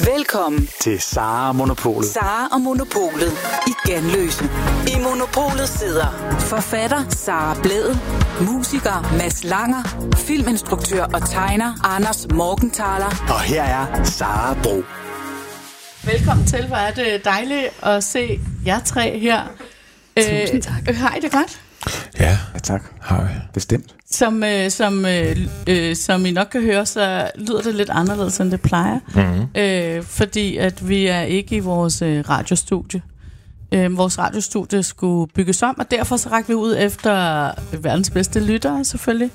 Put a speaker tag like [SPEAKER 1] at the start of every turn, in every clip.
[SPEAKER 1] Velkommen
[SPEAKER 2] til Sara og Monopolet.
[SPEAKER 1] Sara og Monopolet i Ganløse. I Monopolet sidder forfatter Sara Blædel, musiker Mads Langer, filminstruktør og tegner Anders Morgenthaler.
[SPEAKER 2] Og her er Sara Bro.
[SPEAKER 3] Velkommen til. Hvor er det dejligt at se jer tre her.
[SPEAKER 4] Tusind tak.
[SPEAKER 3] Har I det godt?
[SPEAKER 5] Ja,
[SPEAKER 2] tak.
[SPEAKER 5] Har vi.
[SPEAKER 2] Bestemt.
[SPEAKER 3] Som I nok kan høre, så lyder det lidt anderledes, end det plejer. Mm-hmm. Fordi at vi er ikke i vores radiostudie. Vores radiostudie skulle bygges om, og derfor så rakte vi ud efter verdens bedste lyttere, selvfølgelig.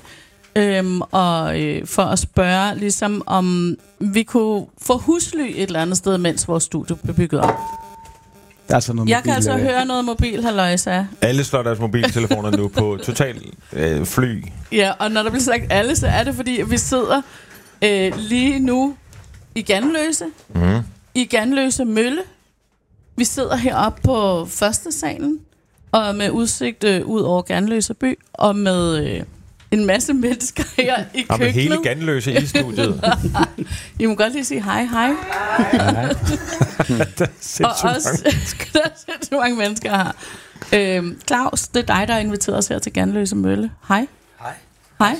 [SPEAKER 3] For at spørge, ligesom om vi kunne få husly et eller andet sted, mens vores studie blev bygget om.
[SPEAKER 2] Jeg
[SPEAKER 3] kan altså høre noget mobilhalløjsa.
[SPEAKER 5] Alle slår deres mobiltelefoner nu på total fly.
[SPEAKER 3] Ja, og når der bliver sagt alle, så er det fordi, at vi sidder lige nu i Ganløse. Mm. I Ganløse Mølle. Vi sidder heroppe på første salen, og med udsigt ud over Ganløse by, og med en masse mennesker her i køkkenet.
[SPEAKER 5] Og med hele Ganløse i studiet.
[SPEAKER 3] I må godt lige sige hej.
[SPEAKER 5] Hej.
[SPEAKER 3] Der er sindssygt mange mennesker her. Claus, det er dig, der har inviteret os her til Ganløse Mølle. Hej. Hej.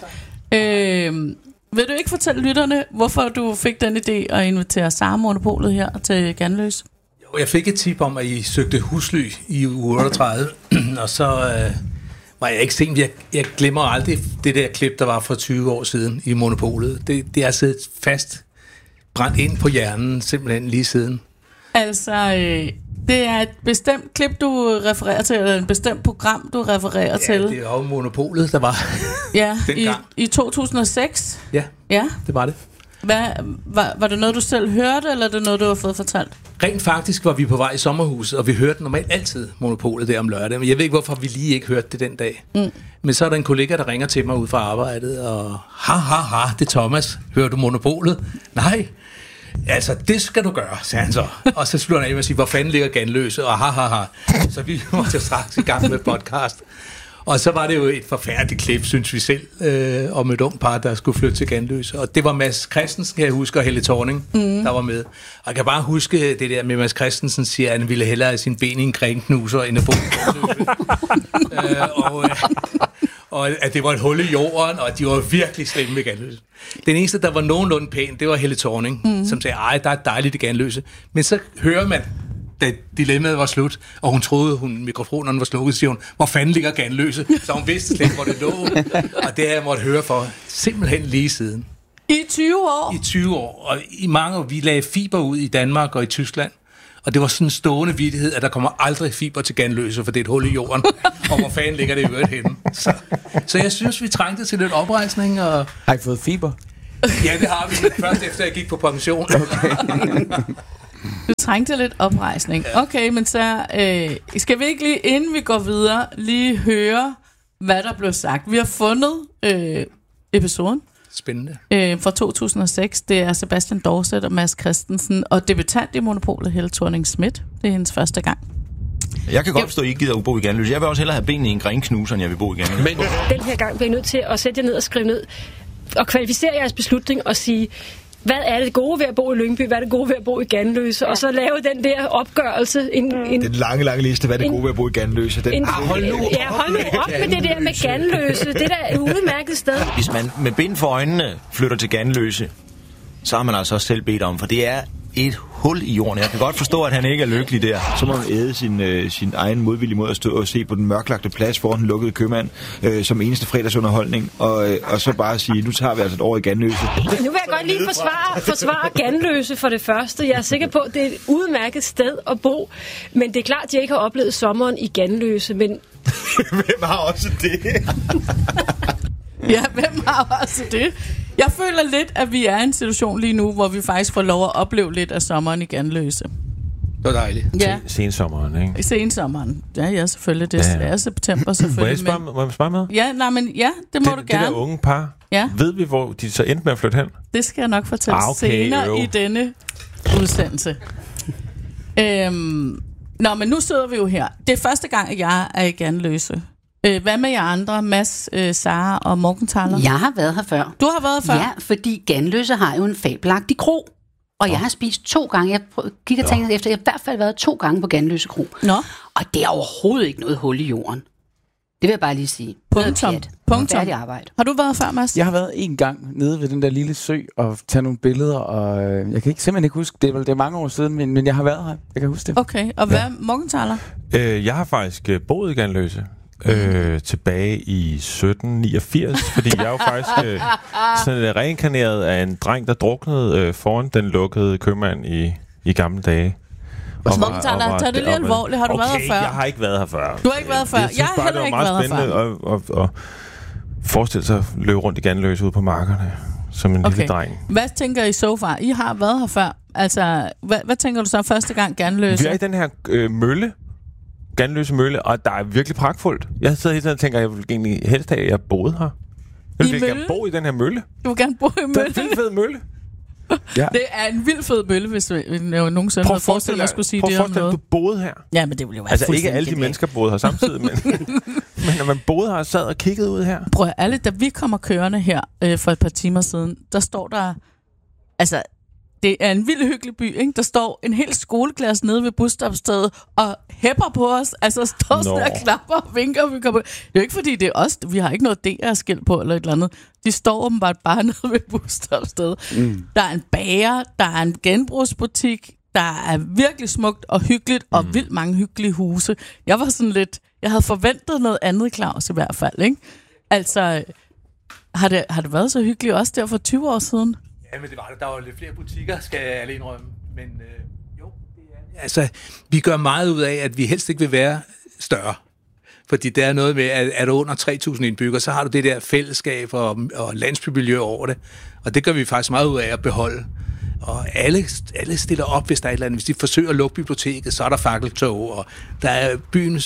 [SPEAKER 3] Vil du ikke fortælle lytterne, hvorfor du fik den idé at invitere Sara Monopolet her til Ganløse?
[SPEAKER 4] Jo, jeg fik et tip om, at I søgte husly i uge 38, og så var jeg ikke sent. Jeg glemmer aldrig det der klip, der var for 20 år siden i Monopolet. Det har siddet fast, brændt ind på hjernen, simpelthen lige siden.
[SPEAKER 3] Altså, det er et bestemt klip, du refererer til, eller et bestemt program, du refererer til.
[SPEAKER 4] Ja, det er jo Monopolet, der var
[SPEAKER 3] i 2006.
[SPEAKER 4] Ja, det var det.
[SPEAKER 3] Var det noget, du selv hørte, eller er det noget, du har fået fortalt?
[SPEAKER 4] Rent faktisk var vi på vej i sommerhuset, og vi hørte normalt altid Monopolet der om lørdag, men jeg ved ikke, hvorfor vi lige ikke hørte det den dag. Mm. Men så er der en kollega, der ringer til mig ud fra arbejdet, og det er Thomas. Hører du Monopolet? Nej. Altså, det skal du gøre, sagde han så. Og så slutter han af med at sige, hvor fanden ligger Ganløse? Og Så vi måtte straks i gang med podcast. Og så var det jo et forfærdeligt klip, synes vi selv, om et ung par, der skulle flytte til Ganløse. Og det var Mads Christensen, kan jeg huske, og Helle Thorning, der var med. Og jeg kan bare huske det der med Mads Christensen siger, at han ville hellere have sin ben i en kringknuser, end at bo i Ganløse. Og at det var et hul i jorden, og at de var virkelig slemme ved Ganløse. Den eneste, der var nogenlunde pæn, det var Helle Thorning, som sagde, der er dejligt i Ganløse. Men så hører man, da dilemmaet var slut, og hun troede, mikrofonerne var slukket, siger hun, hvor fanden ligger Ganløse? Så hun vidste slet ikke, hvor det lå. Og det har jeg måtte høre for simpelthen lige siden.
[SPEAKER 3] I 20 år?
[SPEAKER 4] I 20 år. Og i mange år, vi lagde fiber ud i Danmark og i Tyskland. Og det var sådan en stående vittighed, at der kommer aldrig fiber til Ganløse, for det er et hul i jorden. Og hvor fanden ligger det i øvrigt henne? Så jeg synes, vi trængte til lidt oprejsning. Og
[SPEAKER 2] har I fået fiber?
[SPEAKER 4] Ja, det har vi. Først efter jeg gik på pension.
[SPEAKER 2] Okay.
[SPEAKER 3] Du trængte lidt oprejsning. Okay, men så skal vi ikke lige, inden vi går videre, lige høre, hvad der blev sagt. Vi har fundet episoden.
[SPEAKER 4] Spændende.
[SPEAKER 3] Fra 2006. Det er Sebastian Dorset og Mads Christensen, og debutant i Monopolet, Helle Thorning-Schmidt. Det er hendes første gang.
[SPEAKER 6] Jeg kan godt forstå, at I gider at bo i Ganløse. Jeg vil også hellere have benene i en grænknuser, end jeg vil bo i Ganløse.
[SPEAKER 7] Men den her gang bliver I nødt til at sætte jer ned og skrive ned, og kvalificere jeres beslutning og sige, hvad er det gode ved at bo i Lyngby, hvad er det gode ved at bo i Ganløse, og så lave den der opgørelse.
[SPEAKER 6] Den lange liste, hvad er det gode ved at bo i Ganløse.
[SPEAKER 4] Hold nu
[SPEAKER 7] op med det der med Ganløse. Det der er et udmærket sted.
[SPEAKER 6] Hvis man med bind for øjnene flytter til Ganløse, så har man altså også selv bedt om, for det er et hul i jorden. Jeg kan godt forstå, at han ikke er lykkelig der. Så må man æde sin egen modvilje mod at stå og se på den mørklagte plads foran den lukkede købmand som eneste fredagsunderholdning, og så bare sige, nu tager vi altså et år i Ganløse.
[SPEAKER 7] Nu vil jeg godt lige forsvare Ganløse for det første. Jeg er sikker på, at det er et udmærket sted at bo, men det er klart, at jeg ikke har oplevet sommeren i Ganløse, men...
[SPEAKER 6] Hvem har også det?
[SPEAKER 3] Ja, hvem har også det? Jeg føler lidt, at vi er i en situation lige nu, hvor vi faktisk får lov at opleve lidt af sommeren i Ganløse.
[SPEAKER 4] Det var dejligt.
[SPEAKER 3] Ja.
[SPEAKER 5] Sensommeren, ikke?
[SPEAKER 3] Sensommeren. Ja, selvfølgelig. Det er september, selvfølgelig.
[SPEAKER 5] Må jeg spørge med?
[SPEAKER 3] Ja, det må du gerne.
[SPEAKER 5] Det der unge par, ved vi, hvor de så endte med at flytte hen?
[SPEAKER 3] Det skal jeg nok fortælle senere i denne udsendelse. Men nu sidder vi jo her. Det er første gang, at jeg er i Ganløse. Hvad med jer andre, Mads, Sara og Morgenthaler?
[SPEAKER 8] Jeg har været her før.
[SPEAKER 3] Du har været her før?
[SPEAKER 8] Ja, fordi Ganløse har jo en fabelagtig kro. Og jeg har spist 2 gange. Jeg gik og tænkte efter. Jeg har i hvert fald været 2 gange på Ganløse Kro.
[SPEAKER 3] Nå.
[SPEAKER 8] Og det er overhovedet ikke noget hul i jorden. Det vil jeg bare lige sige.
[SPEAKER 3] Punktum.
[SPEAKER 8] Færdig arbejde.
[SPEAKER 3] Har du været før, Mads?
[SPEAKER 2] Jeg har været 1 gang nede ved den der lille sø og tage nogle billeder, og jeg kan simpelthen ikke huske, det er mange år siden, men jeg har været her. Jeg kan huske det.
[SPEAKER 3] Okay, og hvad Morgenthaler?
[SPEAKER 5] Jeg har faktisk boet i Ganløse. Tilbage i 1789, fordi jeg er jo faktisk sådan reinkarneret af en dreng, der druknede foran den lukkede købmand i gamle dage.
[SPEAKER 3] Morgenthaler, tag det lige alvorligt. Har du været her før?
[SPEAKER 5] Jeg har ikke været her før.
[SPEAKER 3] Du har ikke været her før? Jeg har heller ikke været her før.
[SPEAKER 5] Det var meget spændende at forestille sig at løbe rundt i Ganløse ude på markerne som en lille dreng.
[SPEAKER 3] Hvad tænker I så far? I har været her før. Altså, hvad tænker du så første gang Ganløse?
[SPEAKER 5] Vi er i den her mølle. Ganløse Mølle, og der er virkelig pragtfuldt. Jeg sidder hele tiden og tænker, at jeg vil egentlig helst have, at jeg boede her. Jeg vil gerne bo i den her mølle.
[SPEAKER 3] Du vil gerne bo i mølle?
[SPEAKER 5] Det er en vild fed mølle.
[SPEAKER 3] Ja. Det er en vild fed mølle, hvis jeg nogensinde havde forestillet mig at skulle sige det om noget.
[SPEAKER 5] Prøv at du boede her.
[SPEAKER 3] Ja, men det ville jo være
[SPEAKER 5] altså ikke alle de mennesker boede her samtidig, men når man boede her og sad og kiggede ud her.
[SPEAKER 3] Prøv at alle, da vi kommer kørende her for et par timer siden, der står der, altså det er en vild hyggelig by, ikke? Der står en hel skoleklasse nede ved busstopstedet og hæpper på os. Altså står sådan og klapper og vinker. Det er jo ikke fordi, det er os. Vi har ikke noget DR-skilt på eller et eller andet. De står åbenbart bare nede ved busstopstedet. Der er en bager, der er en genbrugsbutik, der er virkelig smukt og hyggeligt og vildt mange hyggelige huse. Jeg var sådan lidt... Jeg havde forventet noget andet, Claus, i hvert fald, ikke? Altså, har det været så hyggeligt også der for 20 år siden?
[SPEAKER 4] Ja, men det var det. Der var lidt flere butikker, skal jeg alene rømme. Men jo, det er... Altså, vi gør meget ud af, at vi helst ikke vil være større. Fordi der er noget med, at er du under 3.000 indbyggere, så har du det der fællesskab og landsbymiljø over det. Og det gør vi faktisk meget ud af at beholde. Og alle stiller op, hvis der er et eller andet. Hvis de forsøger at lukke biblioteket, så er der fakkeltog, og der er byen,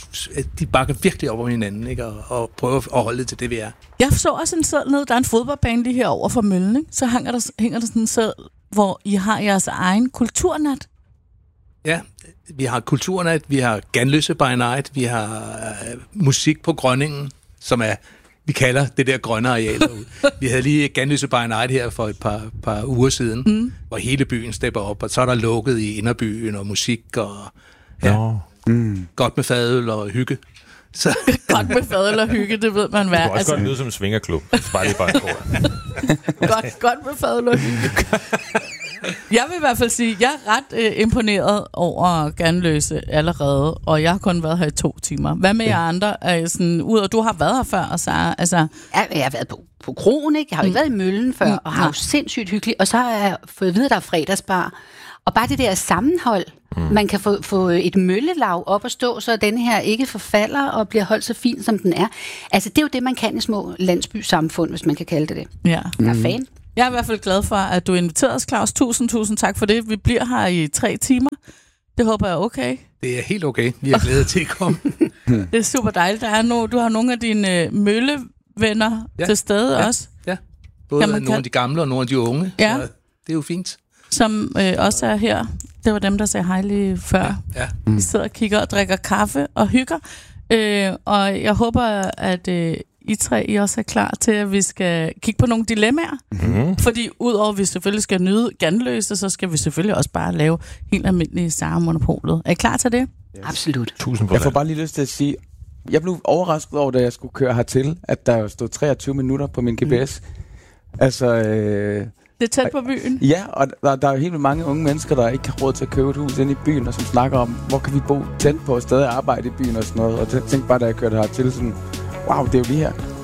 [SPEAKER 4] de bakker virkelig op om hinanden, ikke? Og prøver at holde det til det, vi er.
[SPEAKER 3] Jeg så også en seddel ned, der er en fodboldbane lige her over for møllen, ikke? Så hænger der sådan en seddel, hvor I har jeres egen kulturnat. Ja,
[SPEAKER 4] vi har kulturnat, vi har Ganløse by Night, vi har musik på Grønningen, som er... Vi kalder det der grønne areal derude. Vi havde lige Ganløse by Night her for et par uger siden, hvor hele byen stepper op, og så er der lukket i inderbyen og musik og godt med fadøl og hygge. Så. Godt
[SPEAKER 3] med fadøl og hygge, det ved man hvad.
[SPEAKER 5] Det kunne også godt lyde som en svingerklub. Bare lige
[SPEAKER 3] godt med fadøl og hygge. Jeg vil i hvert fald sige, at jeg er ret imponeret over Ganløse allerede, og jeg har kun været her i 2 timer. Hvad med jer andre? Du har været her før, og så altså...
[SPEAKER 8] Ja, jeg har været på kroen, ikke? Jeg har jo ikke været i møllen før, og har jo sindssygt hyggeligt. Og så har jeg fået at vide, at der er fredagsbar. Og bare det der sammenhold, man kan få et møllelav op at stå, så den her ikke forfalder og bliver holdt så fint, som den er. Altså, det er jo det, man kan i små landsbysamfund, hvis man kan kalde det det.
[SPEAKER 3] Ja.
[SPEAKER 8] Jeg er fan.
[SPEAKER 3] Jeg er i hvert fald glad for, at du inviterede os, Claus. Tusind tak for det. Vi bliver her i 3 timer. Det håber jeg er okay.
[SPEAKER 4] Det er helt okay. Vi er glade til at komme.
[SPEAKER 3] Det er super dejligt. Du har nogle af dine møllevenner til stede også.
[SPEAKER 4] Ja, både nogle af de gamle og nogle af de unge.
[SPEAKER 3] Ja.
[SPEAKER 4] Så det er jo fint.
[SPEAKER 3] Som også er her. Det var dem, der sagde hej lige før.
[SPEAKER 4] Ja.
[SPEAKER 3] Vi sidder og kigger og drikker kaffe og hygger. Og jeg håber, at... I 3 I også er klar til, at vi skal kigge på nogle dilemmaer. Fordi udover at vi selvfølgelig skal nyde Ganløse, så skal vi selvfølgelig også bare lave helt almindelige Sara-monopolet. Er I klar til det?
[SPEAKER 8] Yes. Absolut.
[SPEAKER 2] Jeg får bare lige lyst til at sige, jeg blev overrasket over, da jeg skulle køre hertil, at der stod 23 minutter på min GPS. Altså...
[SPEAKER 3] Det er tæt på byen.
[SPEAKER 2] Ja, og der er jo helt mange unge mennesker, der ikke har råd til at købe et hus inde i byen, og som snakker om, hvor kan vi bo tæt på og stadig arbejde i byen og sådan noget. Og jeg tænkte bare, da jeg kørte hertil, sådan... Wow, det er jo lige her.